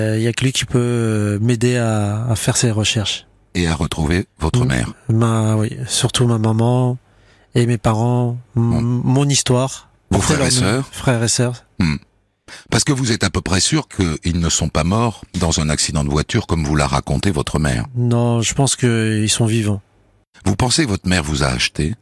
Il y a que lui qui peut m'aider à faire ses recherches. Et à retrouver votre mère. Oui, surtout ma maman et mes parents, mon histoire. Vos frères et sœurs. Frères et sœurs. Parce que vous êtes à peu près sûr qu'ils ne sont pas morts dans un accident de voiture comme vous l'a raconté votre mère. Non, je pense qu'ils sont vivants. Vous pensez que votre mère vous a acheté?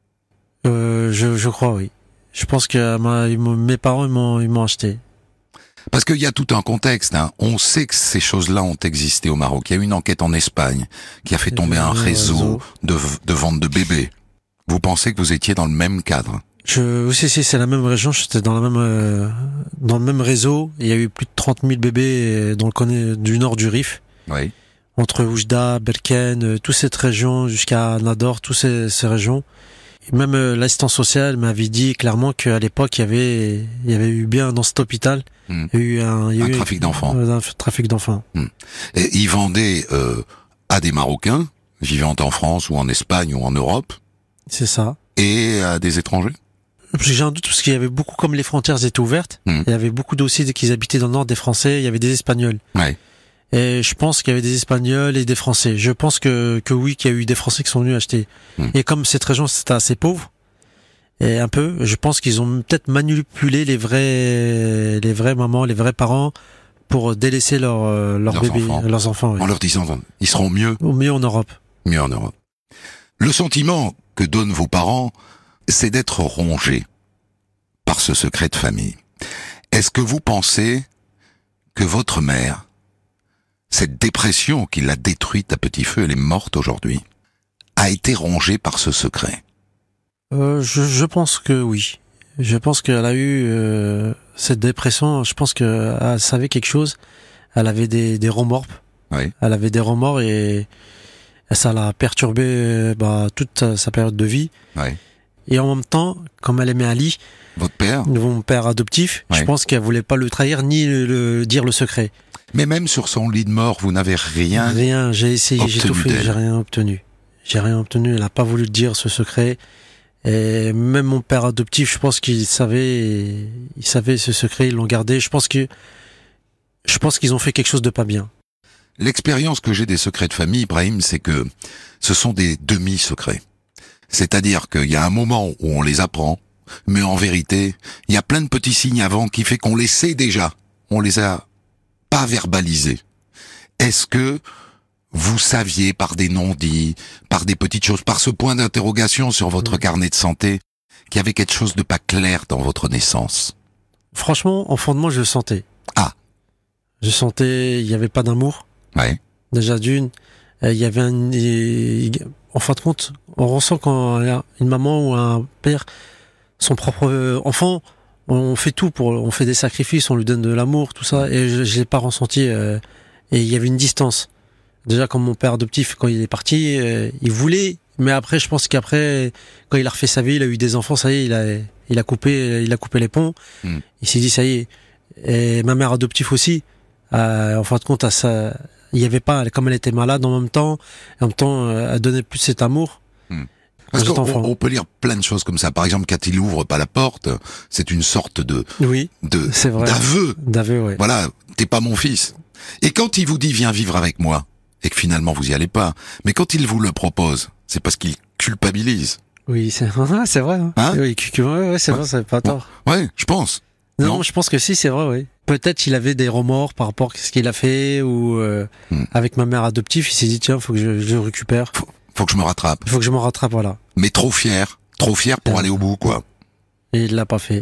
Je crois, oui. Je pense que mes parents ils m'ont acheté. Parce qu'il y a tout un contexte. On sait que ces choses-là ont existé au Maroc. Il y a eu une enquête en Espagne qui a fait tomber un réseau de vente de bébés. Vous pensez que vous étiez dans le même cadre? Si, c'est la même région. J'étais dans le même réseau. Il y a eu plus de 30 000 bébés du nord du Rif. Oui. Entre Oujda, Berkane, toute cette région jusqu'à Nador, toutes ces régions. Et même l'assistance sociale m'avait dit clairement qu'à l'époque il y avait eu bien dans cet hôpital. Il y a eu un trafic d'enfants. Un trafic d'enfants. Et ils vendaient à des Marocains vivant en France ou en Espagne ou en Europe. C'est ça. Et à des étrangers. J'ai un doute parce qu'il y avait beaucoup, comme les frontières étaient ouvertes, il y avait beaucoup aussi qui habitaient dans le nord, des Français, il y avait des Espagnols. Ouais. Et je pense qu'il y avait des Espagnols et des Français. Je pense que oui, qu'il y a eu des Français qui sont venus acheter. Et comme cette région c'était assez pauvre, et un peu, je pense qu'ils ont peut-être manipulé les vrais mamans, les vrais parents pour délaisser leurs bébés, leurs enfants. Oui. En leur disant, ils seront mieux. Ou mieux en Europe. Mieux en Europe. Le sentiment que donnent vos parents, c'est d'être rongés par ce secret de famille. Est-ce que vous pensez que votre mère, cette dépression qui l'a détruite à petit feu, elle est morte aujourd'hui, a été rongée par ce secret? Je pense que oui. Je pense qu'elle a eu cette dépression. Je pense qu'elle savait quelque chose. Elle avait des remords. Oui. Elle avait des remords et ça l'a perturbé toute sa période de vie. Oui. Et en même temps, comme elle aimait Ali, votre père, mon père adoptif, je pense qu'elle voulait pas le trahir ni dire le secret. Mais même sur son lit de mort, vous n'avez rien. Rien. J'ai essayé, j'ai tout fait, j'ai rien obtenu. Elle a pas voulu le dire ce secret. Et même mon père adoptif, je pense qu'il savait ce secret, ils l'ont gardé. Je pense qu'ils ont fait quelque chose de pas bien. L'expérience que j'ai des secrets de famille, Ibrahim, c'est que ce sont des demi-secrets. C'est-à-dire qu'il y a un moment où on les apprend, mais en vérité, il y a plein de petits signes avant qui fait qu'on les sait déjà. On les a pas verbalisés. Est-ce que vous saviez par des non-dits, par des petites choses, par ce point d'interrogation sur votre carnet de santé, qu'il y avait quelque chose de pas clair dans votre naissance? Franchement, en fondement, je le sentais. Ah. Je sentais, il y avait pas d'amour. Ouais. Déjà d'une, il y avait en fin de compte, on ressent quand une maman ou un père, son propre enfant, on fait tout on fait des sacrifices, on lui donne de l'amour, tout ça, et je l'ai pas ressenti, et il y avait une distance. Déjà, comme mon père adoptif, quand il est parti, il voulait, mais après, je pense qu'après, quand il a refait sa vie, il a eu des enfants, ça y est, il a coupé les ponts. Il s'est dit, ça y est. Et ma mère adoptive aussi, en fin de compte, il y avait pas, comme elle était malade en même temps, elle donnait plus cet amour. Parce qu'on peut lire plein de choses comme ça. Par exemple, quand il ouvre pas la porte, c'est une sorte c'est vrai. D'aveu, ouais. Voilà, t'es pas mon fils. Et quand il vous dit viens vivre avec moi, et que finalement vous y allez pas, mais quand il vous le propose, c'est parce qu'il culpabilise. Oui, c'est vrai. Hein oui, c'est vrai, ça fait pas tort. Ouais, je pense. Non, je pense que si, c'est vrai, oui. Peut-être qu'il avait des remords par rapport à ce qu'il a fait, ou avec ma mère adoptive, il s'est dit tiens, faut que je le récupère. Faut que je me rattrape. Faut que je me rattrape, voilà. Mais trop fier pour aller au bout, quoi. Et il l'a pas fait.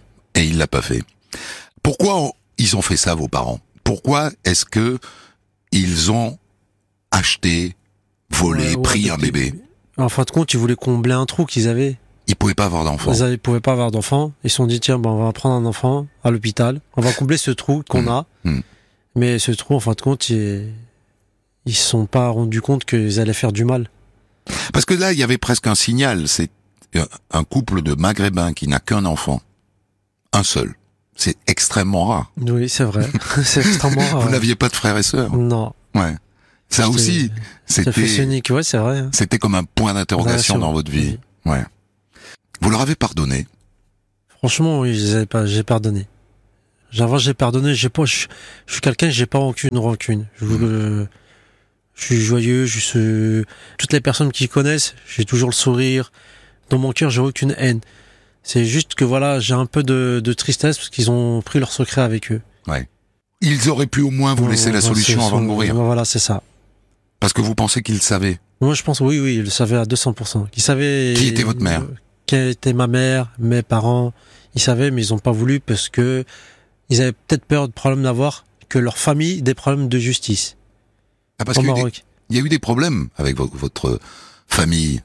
Pourquoi ils ont fait ça, vos parents? Pourquoi est-ce que ils ont acheté, volé, pris un bébé? En fin de compte, ils voulaient combler un trou qu'ils avaient. Ils pouvaient pas avoir d'enfants. Ils pouvaient pas avoir d'enfants. Ils se sont dit tiens, on va prendre un enfant à l'hôpital. On va combler ce trou qu'on a. Mais ce trou, en fin de compte, ils se sont pas rendus compte qu'ils allaient faire du mal. Parce que là, il y avait presque un signal. C'est un couple de Maghrébins qui n'a qu'un enfant. Un seul. C'est extrêmement rare. Oui, c'est vrai. C'est extrêmement rare. Vous n'aviez pas de frères et sœurs? Non. Ouais. Ça aussi, c'était unique, ouais, c'est vrai. C'était comme un point d'interrogation dans votre vie. Oui. Ouais. Vous leur avez pardonné? Franchement, oui, j'ai pardonné. J'avance, j'ai pardonné. Je suis quelqu'un, j'ai pas rancune. Je suis joyeux. Toutes les personnes qui me connaissent, j'ai toujours le sourire. Dans mon cœur, j'ai aucune haine. C'est juste que voilà, j'ai un peu de tristesse parce qu'ils ont pris leur secret avec eux. Ouais. Ils auraient pu au moins vous laisser la solution avant de mourir. Voilà, c'est ça. Parce que vous pensez qu'ils savaient. Moi, je pense, oui, ils le savaient à 200%. Ils savaient. Qui était votre mère? Qui était ma mère, mes parents. Ils savaient, mais ils ont pas voulu parce que ils avaient peut-être peur de problèmes d'avoir que leur famille des problèmes de justice. Ah, parce qu'il y a eu des problèmes avec votre famille.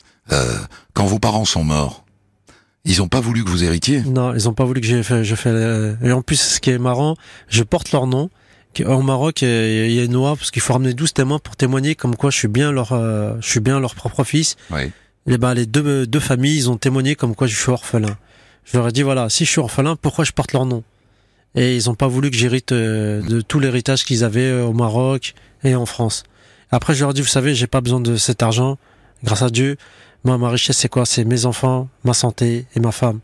Quand vos parents sont morts, ils ont pas voulu que vous héritiez? Non, ils ont pas voulu que je fais. Et en plus, ce qui est marrant, je porte leur nom. Au Maroc, il y a une loi parce qu'il faut ramener 12 témoins pour témoigner comme quoi je suis bien leur propre fils. Oui. Et ben les deux familles, ils ont témoigné comme quoi je suis orphelin. Je leur ai dit voilà, si je suis orphelin, pourquoi je porte leur nom? Et ils ont pas voulu que j'hérite de tout l'héritage qu'ils avaient au Maroc et en France. Après, je leur ai dit vous savez, j'ai pas besoin de cet argent. Grâce à Dieu, moi ma richesse c'est quoi? C'est mes enfants, ma santé et ma femme.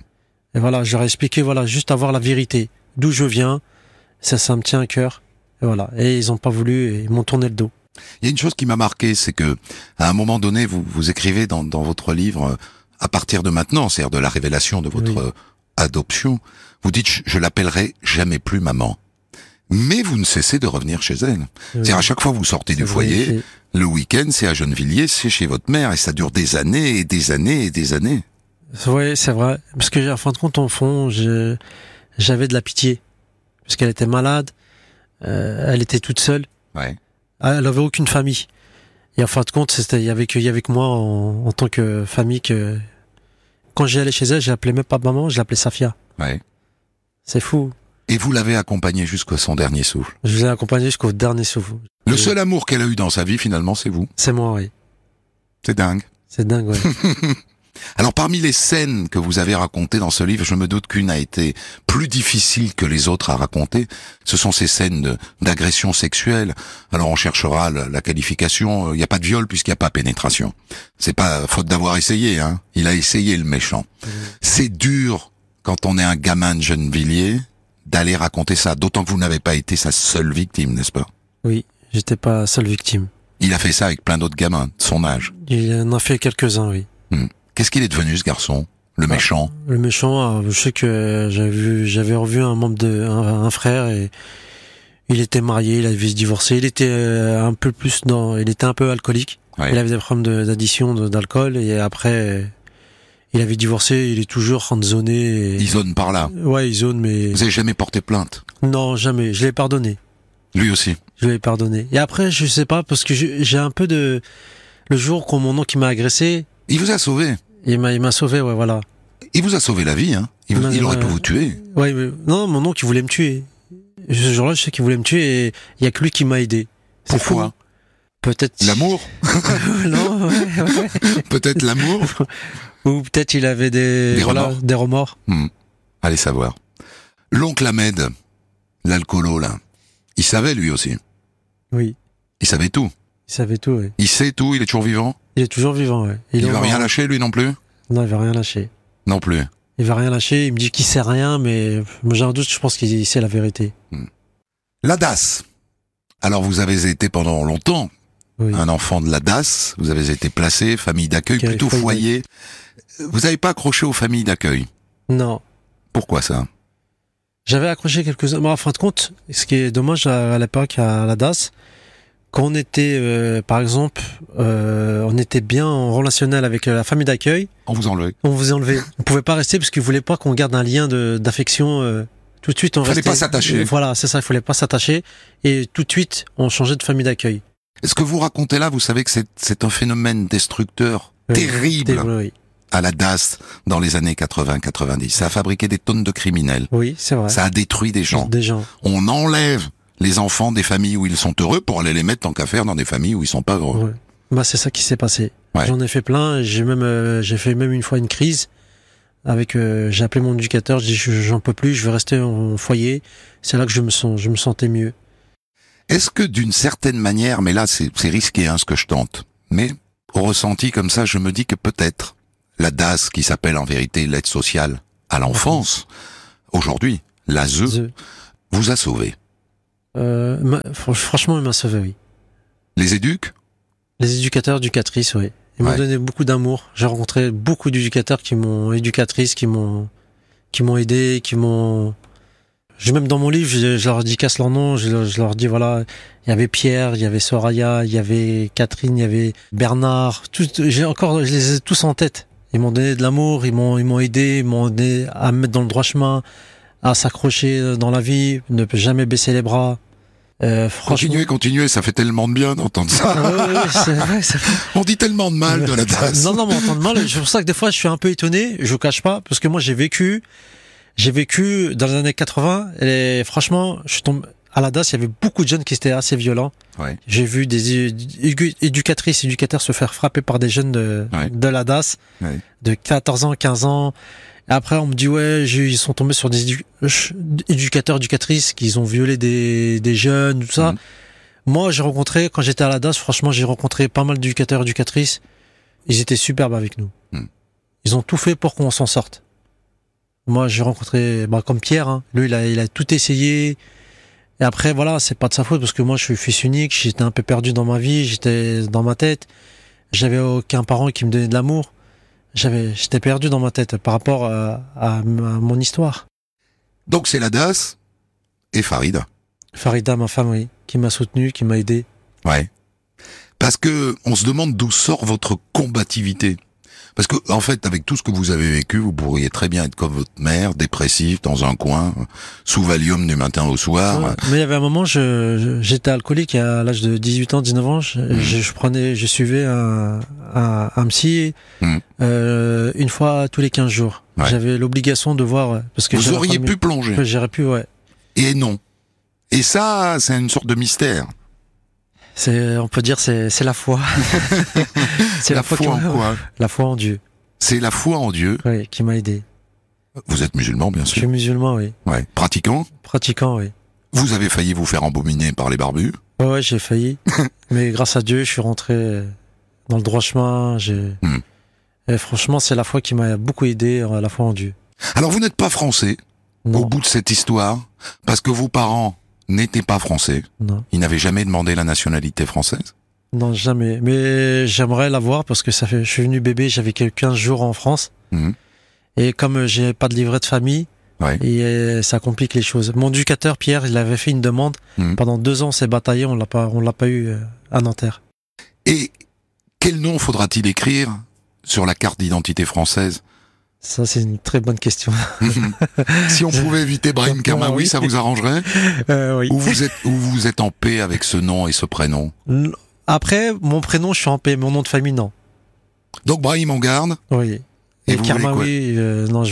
Et voilà, je leur ai expliqué voilà, juste avoir la vérité, d'où je viens. Ça me tient à cœur. Et voilà. Et ils ont pas voulu et ils m'ont tourné le dos. Il y a une chose qui m'a marqué, c'est que, à un moment donné, vous écrivez dans votre livre, à partir de maintenant, c'est-à-dire de la révélation de votre adoption, vous dites, je l'appellerai jamais plus maman. Mais vous ne cessez de revenir chez elle. C'est-à-dire, à chaque fois que vous sortez du foyer, le week-end, c'est à Gennevilliers, c'est chez votre mère, et ça dure des années et des années et des années. Oui, c'est vrai. Parce que, en fin de compte, en fond, j'avais de la pitié. Parce qu'elle était malade, elle était toute seule. Ouais. Elle avait aucune famille. Et en fin de compte, il y avait que moi en tant que famille que quand j'y allais chez elle, je l'appelais même pas maman, je l'appelais Safia. Ouais. C'est fou. Et vous l'avez accompagnée jusqu'à son dernier souffle. Je l'ai accompagnée jusqu'au dernier souffle. Le seul amour qu'elle a eu dans sa vie, finalement, c'est vous. C'est moi, oui. C'est dingue. C'est dingue, ouais. Alors, parmi les scènes que vous avez racontées dans ce livre, je me doute qu'une a été plus difficile que les autres à raconter. Ce sont ces scènes d'agression sexuelle. Alors, on cherchera la qualification. Il n'y a pas de viol puisqu'il n'y a pas pénétration. C'est pas faute d'avoir essayé, hein. Il a essayé, le méchant. C'est dur, quand on est un gamin de Gennevilliers, d'aller raconter ça. D'autant que vous n'avez pas été sa seule victime, n'est-ce pas? Oui, j'étais pas seule victime. Il a fait ça avec plein d'autres gamins de son âge. Il en a fait quelques-uns, oui. Qu'est-ce qu'il est devenu, ce garçon? Le méchant? Le méchant, je sais que j'avais revu un frère et il était marié, il avait se divorcer, il était il était un peu alcoolique. Ouais. Il avait des problèmes d'addiction d'alcool et après il avait divorcé, il est toujours zoné. Il zone par là. Ouais, il zone, mais Vous avez jamais porté plainte? non, jamais. Je l'ai pardonné. Lui aussi. Je l'ai pardonné. Et après, je sais pas parce que j'ai un peu de le jour quand mon oncle qui m'a agressé. Il vous a sauvé. Il m'a sauvé, ouais, voilà. Il vous a sauvé la vie, hein. Il aurait pu vous tuer. Ouais, mais non, mon oncle, il voulait me tuer. Ce jour-là, je sais qu'il voulait me tuer et il y a que lui qui m'a aidé. C'est Pourquoi? fou. Peut-être. L'amour? Non, ouais. Peut-être l'amour? Ou peut-être il avait des remords. Allez savoir. L'oncle Ahmed, l'alcoolo, là, il savait lui aussi. Oui. Il savait tout. Il savait tout, oui. Il sait tout, il est toujours vivant? Il est toujours vivant, ouais. Il va rien lâcher, lui, non plus? Non, il va rien lâcher. Non plus. Il va rien lâcher, il me dit qu'il sait rien, mais moi j'ai un doute, je pense qu'il sait la vérité. La DAS. Alors vous avez été pendant longtemps un enfant de la DAS, vous avez été placé, famille d'accueil, plutôt foyer. Vous n'avez pas accroché aux familles d'accueil? Non. Pourquoi ça? J'avais accroché quelques-uns. En fin de compte, ce qui est dommage à l'époque à la DAS, quand on était, par exemple, on était bien en relationnel avec la famille d'accueil. On vous enlevait. On vous enlevait. On pouvait pas rester parce qu'ils voulaient pas qu'on garde un lien d'affection. Tout de suite, on restait. Fallait pas s'attacher. Voilà, c'est ça. Il fallait pas s'attacher. Et tout de suite, on changeait de famille d'accueil. Ce que vous racontez là, vous savez que c'est un phénomène destructeur terrible à la DAS dans les années 80-90. Ça a fabriqué des tonnes de criminels. Oui, c'est vrai. Ça a détruit des gens. On enlève les enfants des familles où ils sont heureux pour aller les mettre tant qu'à faire dans des familles où ils sont pas heureux. Ouais. Bah, c'est ça qui s'est passé. Ouais. J'en ai fait plein. J'ai fait même une fois une crise avec, j'ai appelé mon éducateur. Je dis, j'en peux plus, je veux rester en foyer. C'est là que je me sentais mieux. Est-ce que d'une certaine manière, mais là c'est risqué hein, ce que je tente, mais au ressenti comme ça, je me dis que peut-être la DAS qui s'appelle en vérité l'aide sociale à l'enfance, aujourd'hui, l'ASE, vous a sauvé. Franchement, il m'a sauvé, oui. Les éduques? Les éducateurs, éducatrices, oui. Ils m'ont donné beaucoup d'amour. J'ai rencontré beaucoup d'éducateurs éducatrices, qui m'ont aidé, même dans mon livre, je leur dis casse leur nom, je leur dis voilà, il y avait Pierre, il y avait Soraya, il y avait Catherine, il y avait Bernard, je les ai tous en tête. Ils m'ont donné de l'amour, ils m'ont aidé, ils m'ont aidé à me mettre dans le droit chemin, à s'accrocher dans la vie, ne jamais baisser les bras. Continuez, ça fait tellement de bien d'entendre ça. C'est vrai, On dit tellement de mal de la DAS. Non, mais entendre mal, c'est pour ça que des fois je suis un peu étonné, je vous cache pas, parce que moi j'ai vécu dans les années 80, et franchement, je suis tombé à la DAS, il y avait beaucoup de jeunes qui étaient assez violents. Ouais. J'ai vu des éducateurs se faire frapper par des jeunes de la DAS, de 14 ans, 15 ans. Et après, on me dit, ils sont tombés sur des éducateurs, éducatrices qui ont violé des jeunes, tout ça. Moi, quand j'étais à la DAS, franchement, j'ai rencontré pas mal d'éducateurs, éducatrices. Ils étaient superbes avec nous. Ils ont tout fait pour qu'on s'en sorte. Moi, j'ai rencontré, comme Pierre, hein. Lui, il a tout essayé. Et après, voilà, c'est pas de sa faute parce que moi, je suis fils unique, j'étais un peu perdu dans ma vie, j'étais dans ma tête. J'avais aucun parent qui me donnait de l'amour. J'étais perdu dans ma tête par rapport à mon histoire. Donc c'est la DAS et Farida. Farida, ma femme, oui, qui m'a soutenu, qui m'a aidé. Ouais. Parce que on se demande d'où sort votre combativité. Parce que, en fait, avec tout ce que vous avez vécu, vous pourriez très bien être comme votre mère, dépressif, dans un coin, sous Valium du matin au soir. Ouais, mais il y avait un moment, j'étais alcoolique à l'âge de 18 ans, 19 ans. Je suivais un psy, une fois tous les 15 jours. Ouais. J'avais l'obligation de voir, parce que vous auriez pu plonger. J'aurais pu, ouais. Et non. Et ça, c'est une sorte de mystère. On peut dire, c'est la foi. C'est la foi en quoi? La foi en Dieu. C'est la foi en Dieu. Oui, qui m'a aidé. Vous êtes musulman, bien sûr. Je suis musulman, oui. Ouais. Pratiquant? Pratiquant, oui. Vous avez failli vous faire embominer par les barbus? Ouais, j'ai failli. Mais grâce à Dieu, je suis rentré dans le droit chemin. Et franchement, c'est la foi qui m'a beaucoup aidé, la foi en Dieu. Alors, vous n'êtes pas français, au bout de cette histoire, parce que vos parents n'étaient pas français. Non. Ils n'avaient jamais demandé la nationalité française? Non, jamais. Mais j'aimerais l'avoir parce que je suis venu bébé, j'avais que 15 jours en France. Et comme j'ai pas de livret de famille, et ça complique les choses. Mon éducateur, Pierre, il avait fait une demande. Pendant 2 ans, on s'est bataillé, on l'a pas eu à Nanterre. Et quel nom faudra-t-il écrire sur la carte d'identité française? Ça, c'est une très bonne question. Si on pouvait éviter Brahim Kermaoui, ça vous arrangerait? Oui. Ou vous êtes en paix avec ce nom et ce prénom? Après, mon prénom, je suis en paix. Mon nom de famille, non. Donc Brahim, on garde? Oui. Et Kermaoui, non,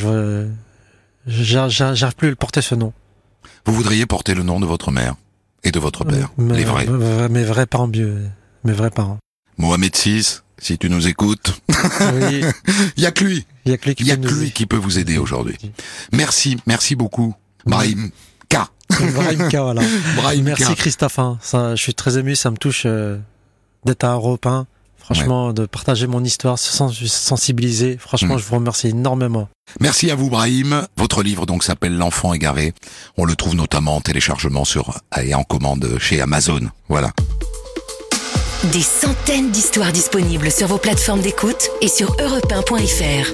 j'arrive plus à le porter, ce nom. Vous voudriez porter le nom de votre mère et de votre père, les vrais? Mes vrais parents, mes vrais parents. Mohamed VI, si tu nous écoutes. Oui. Il y a que lui. Il y a que lui qui peut vous aider aujourd'hui. Merci beaucoup, Brahim K. Brahim K, voilà. Merci Christophe. Ça, je suis très ému, ça me touche d'être un Européen. Franchement, de partager mon histoire, sensibiliser. Franchement, je vous remercie énormément. Merci à vous, Brahim. Votre livre donc s'appelle L'enfant égaré. On le trouve notamment en téléchargement et en commande chez Amazon. Voilà. Des centaines d'histoires disponibles sur vos plateformes d'écoute et sur europe1.fr.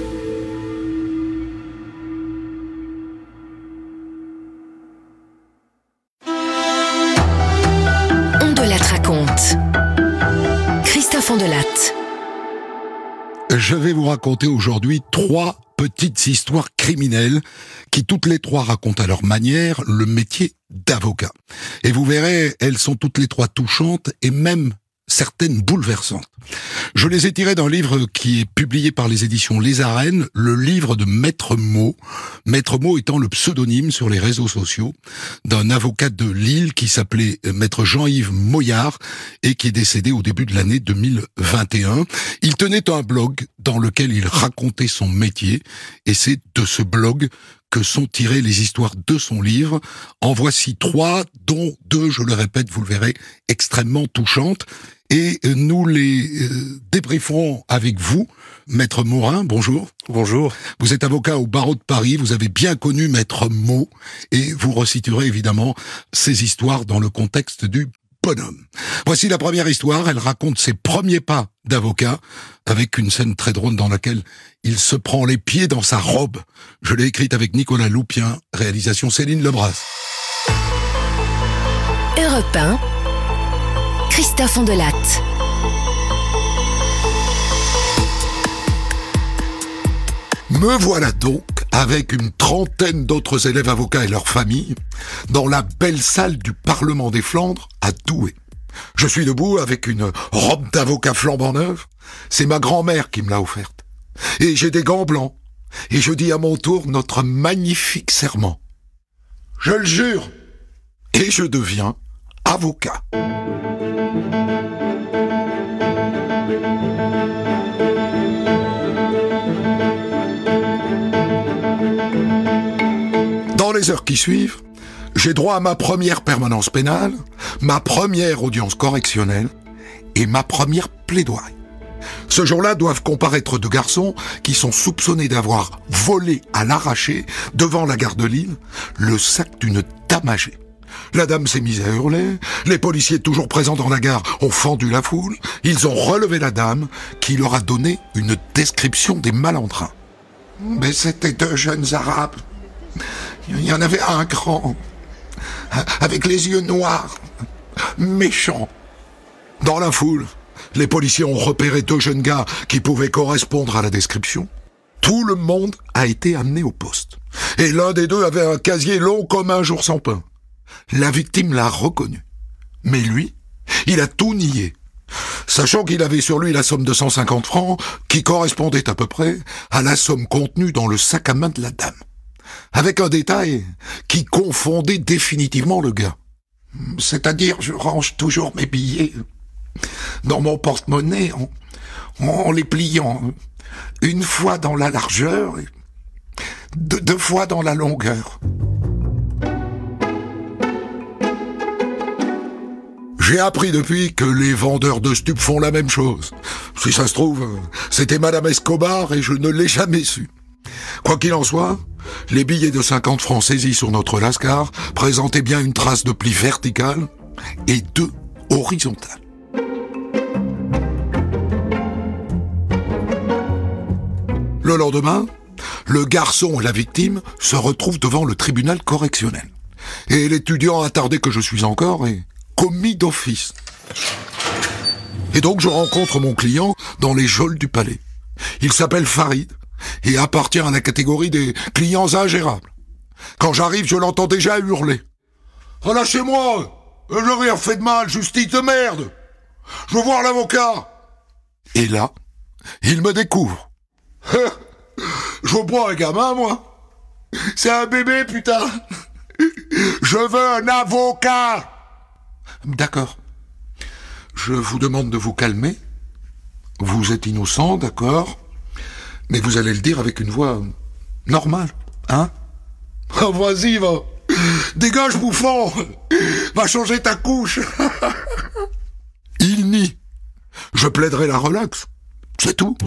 On de la raconte. Christophe Ondelatte. Je vais vous raconter aujourd'hui 3 petites histoires criminelles qui toutes les 3 racontent à leur manière le métier d'avocat. Et vous verrez, elles sont toutes les 3 touchantes et même certaines bouleversantes. Je les ai tirées d'un livre qui est publié par les éditions Les Arènes, le livre de Maître Mo. Maître Mo étant le pseudonyme sur les réseaux sociaux d'un avocat de Lille qui s'appelait Maître Jean-Yves Moyard et qui est décédé au début de l'année 2021. Il tenait un blog dans lequel il racontait son métier et c'est de ce blog que sont tirées les histoires de son livre. En voici 3, dont 2, je le répète, vous le verrez, extrêmement touchantes. Et nous les débrieferons avec vous. Maître Morin, bonjour. Bonjour. Vous êtes avocat au barreau de Paris, vous avez bien connu Maître Mo, et vous resituerez évidemment ces histoires dans le contexte du bonhomme. Voici la première histoire, elle raconte ses premiers pas d'avocat, avec une scène très drôle dans laquelle il se prend les pieds dans sa robe. Je l'ai écrite avec Nicolas Loupien, réalisation Céline Lebras. Europe 1, Christophe Ondelatte. Me voilà donc, avec une trentaine d'autres élèves avocats et leurs familles, dans la belle salle du Parlement des Flandres, à Douai. Je suis debout avec une robe d'avocat flambant neuve. C'est ma grand-mère qui me l'a offerte. Et j'ai des gants blancs. Et je dis à mon tour notre magnifique serment. Je le jure. Et je deviens avocat. Dans les heures qui suivent, j'ai droit à ma première permanence pénale, ma première audience correctionnelle et ma première plaidoirie. Ce jour-là doivent comparaître 2 garçons qui sont soupçonnés d'avoir volé à l'arraché, devant la gare de Lille, le sac d'une dame âgée. La dame s'est mise à hurler, les policiers toujours présents dans la gare ont fendu la foule, ils ont relevé la dame qui leur a donné une description des malandrins. Mais c'était 2 jeunes arabes. Il y en avait un grand, avec les yeux noirs, méchant. Dans la foule, les policiers ont repéré 2 jeunes gars qui pouvaient correspondre à la description. Tout le monde a été amené au poste. Et l'un des 2 avait un casier long comme un jour sans pain. La victime l'a reconnu. Mais lui, il a tout nié. Sachant qu'il avait sur lui la somme de 150 francs, qui correspondait à peu près à la somme contenue dans le sac à main de la dame. Avec un détail qui confondait définitivement le gars. C'est-à-dire, je range toujours mes billets dans mon porte-monnaie en les pliant. Une fois dans la largeur et 2 fois dans la longueur. J'ai appris depuis que les vendeurs de stupes font la même chose. Si ça se trouve, c'était Madame Escobar et je ne l'ai jamais su. Quoi qu'il en soit, les billets de 50 francs saisis sur notre lascar présentaient bien une trace de pli verticale et 2 horizontales. Le lendemain, le garçon et la victime se retrouvent devant le tribunal correctionnel. Et l'étudiant attardé que je suis encore est commis d'office. Et donc je rencontre mon client dans les geôles du palais. Il s'appelle Farid et appartient à la catégorie des clients ingérables. Quand j'arrive, je l'entends déjà hurler. « Relâchez-moi! Je n'ai rien fait de mal, justice de merde! Je veux voir l'avocat !» Et là, il me découvre. « Je veux pas un gamin, moi! C'est un bébé, putain! Je veux un avocat !» D'accord. Je vous demande de vous calmer. Vous êtes innocent, d'accord? Mais vous allez le dire avec une voix normale, hein? Oh, vas-y, va. Dégage, bouffon. Va changer ta couche. Il nie. Je plaiderai la relaxe. C'est tout.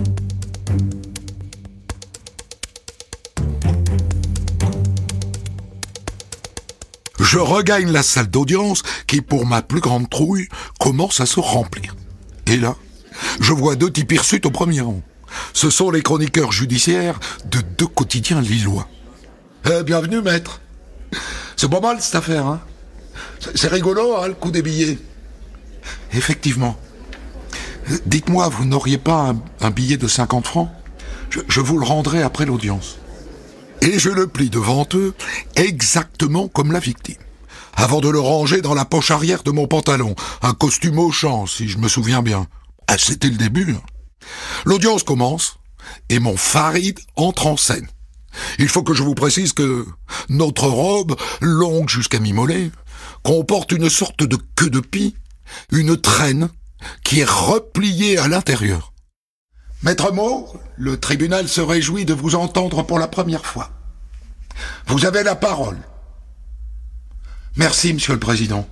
Je regagne la salle d'audience qui, pour ma plus grande trouille, commence à se remplir. Et là, je vois 2 types hirsutes au premier rang. Ce sont les chroniqueurs judiciaires de 2 quotidiens lillois. Bienvenue, maître. C'est pas mal, cette affaire, hein? C'est rigolo, hein, le coup des billets. Effectivement. Dites-moi, vous n'auriez pas un billet de 50 francs? Je vous le rendrai après l'audience. Et je le plie devant eux, exactement comme la victime, avant de le ranger dans la poche arrière de mon pantalon, un costume Auchan, si je me souviens bien. Ah, c'était le début. L'audience commence, et mon Farid entre en scène. Il faut que je vous précise que notre robe, longue jusqu'à mi-mollet, comporte une sorte de queue de pie, une traîne, qui est repliée à l'intérieur. Maître Mo, le tribunal se réjouit de vous entendre pour la première fois. Vous avez la parole. Merci, Monsieur le Président.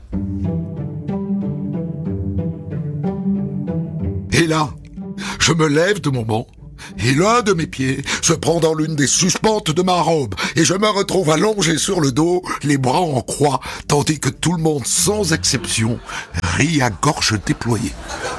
Et là, je me lève de mon banc, et l'un de mes pieds se prend dans l'une des suspentes de ma robe, et je me retrouve allongé sur le dos, les bras en croix, tandis que tout le monde, sans exception, rit à gorge déployée.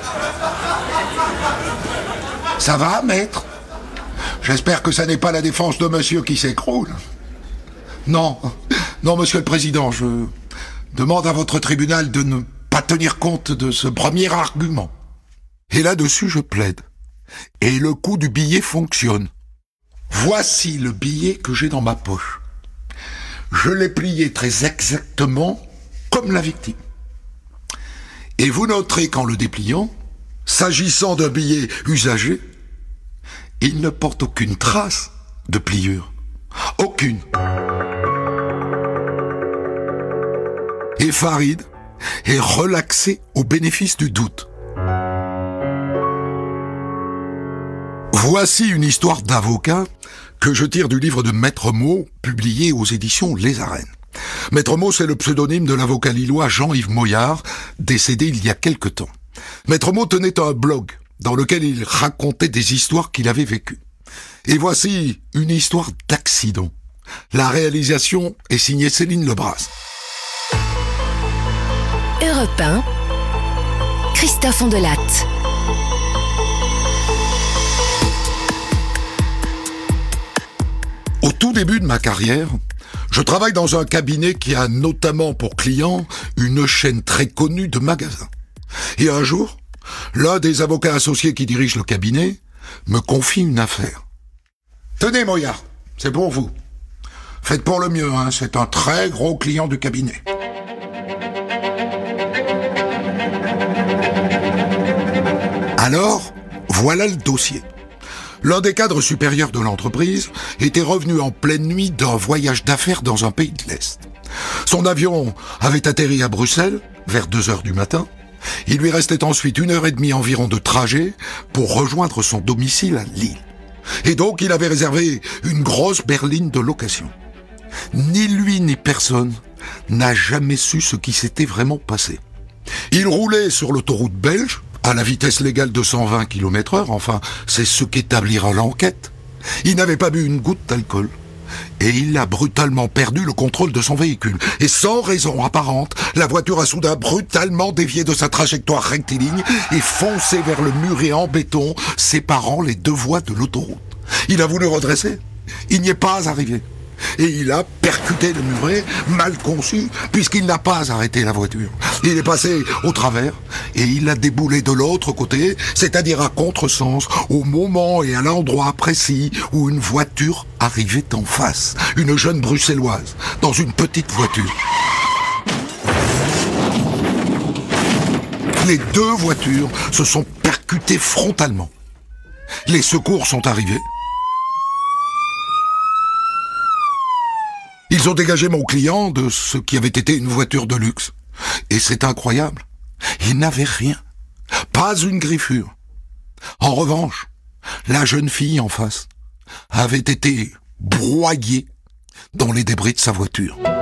Ça va, maître? J'espère que ça n'est pas la défense de monsieur qui s'écroule. Non, Monsieur le Président, je demande à votre tribunal de ne pas tenir compte de ce premier argument. Et là-dessus, je plaide. Et le coup du billet fonctionne. Voici le billet que j'ai dans ma poche. Je l'ai plié très exactement comme la victime. Et vous noterez qu'en le dépliant, s'agissant d'un billet usagé, il ne porte aucune trace de pliure. Aucune. Et Farid est relaxé au bénéfice du doute. Voici une histoire d'avocat que je tire du livre de Maître Mot, publié aux éditions Les Arènes. Maître Mot, c'est le pseudonyme de l'avocat lillois Jean-Yves Moyard, décédé il y a quelque temps. Maître Mot tenait un blog dans lequel il racontait des histoires qu'il avait vécues. Et voici une histoire d'accident. La réalisation est signée Céline Lebras. Europe 1, Christophe Ondelatte. Au tout début de ma carrière, je travaille dans un cabinet qui a notamment pour client une chaîne très connue de magasins. Et un jour, l'un des avocats associés qui dirige le cabinet me confie une affaire. « Tenez, Moyard, c'est pour vous. Faites pour le mieux, hein, c'est un très gros client du cabinet. » Alors, voilà le dossier. L'un des cadres supérieurs de l'entreprise était revenu en pleine nuit d'un voyage d'affaires dans un pays de l'Est. Son avion avait atterri à Bruxelles vers 2h du matin. Il lui restait ensuite 1h30 environ de trajet pour rejoindre son domicile à Lille. Et donc il avait réservé une grosse berline de location. Ni lui ni personne n'a jamais su ce qui s'était vraiment passé. Il roulait sur l'autoroute belge à la vitesse légale de 120 km/h, enfin, c'est ce qu'établira l'enquête. Il n'avait pas bu une goutte d'alcool. Et il a brutalement perdu le contrôle de son véhicule. Et sans raison apparente, la voiture a soudain brutalement dévié de sa trajectoire rectiligne et foncé vers le muret en béton séparant les deux voies de l'autoroute. Il a voulu redresser. Il n'y est pas arrivé. Et il a percuté le muret, mal conçu, puisqu'il n'a pas arrêté la voiture. Il est passé au travers, et il a déboulé de l'autre côté, c'est-à-dire à contresens, au moment et à l'endroit précis où une voiture arrivait en face. Une jeune bruxelloise, dans une petite voiture. Les deux voitures se sont percutées frontalement. Les secours sont arrivés. Ils ont dégagé mon client de ce qui avait été une voiture de luxe. Et c'est incroyable. Il n'avait rien. Pas une griffure. En revanche, la jeune fille en face avait été broyée dans les débris de sa voiture.